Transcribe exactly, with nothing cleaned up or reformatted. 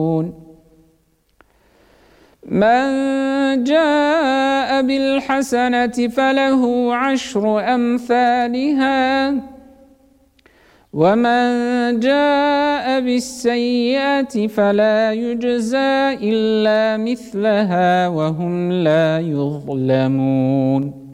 من جاء بالحسنة فله عشر أمثالها ومن جاء بالسيئة فلا يجزى إلا مثلها وهم لا يظلمون